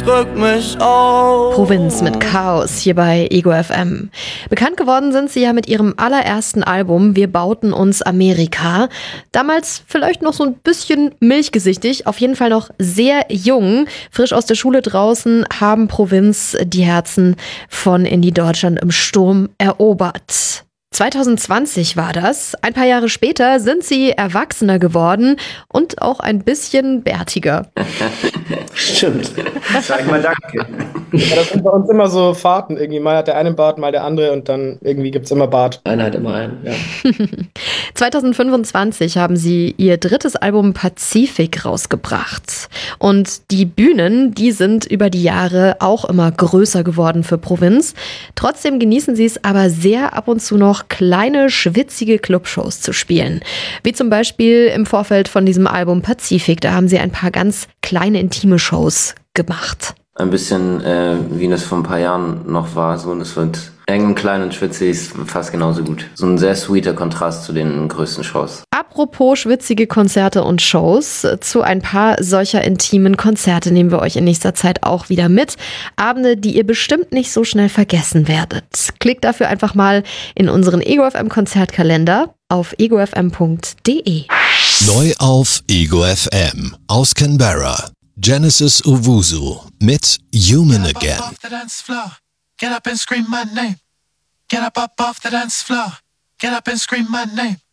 drück mich aus. Provinz mit Chaos hier bei Ego FM. Bekannt geworden sind sie ja mit ihrem allerersten Album Wir bauten uns Amerika. Damals vielleicht noch so ein bisschen milchgesichtig, auf jeden Fall noch sehr jung. Frisch aus der Schule draußen haben Provinz die Herzen von Indie Deutschland im Sturm erobert. 2020 war das. Ein paar Jahre später sind sie erwachsener geworden und auch ein bisschen bärtiger. Stimmt. Sag mal danke. Ja, das sind bei uns immer so Fahrten irgendwie. Mal hat der eine einen Bart, mal der andere und dann irgendwie gibt's immer Bart. Einer hat immer einen, ja. 2025 haben sie ihr drittes Album Pazifik rausgebracht. Und die Bühnen, die sind über die Jahre auch immer größer geworden für Provinz. Trotzdem genießen sie es aber sehr ab und zu noch, kleine, schwitzige Clubshows zu spielen. Wie zum Beispiel im Vorfeld von diesem Album Pazifik. Da haben sie ein paar ganz kleine, intime Shows gemacht. Ein bisschen, wie das vor ein paar Jahren noch war, so, und es wird eng und klein und schwitzig, ist fast genauso gut. So ein sehr sweeter Kontrast zu den größten Shows. Apropos schwitzige Konzerte und Shows, zu ein paar solcher intimen Konzerte nehmen wir euch in nächster Zeit auch wieder mit. Abende, die ihr bestimmt nicht so schnell vergessen werdet. Klickt dafür einfach mal in unseren Ego FM Konzertkalender auf egofm.de. Neu auf Ego FM aus Canberra. Genesis Owusu mit Human Again. Get up and scream my name. Get up off the dance floor. Get up and scream my name.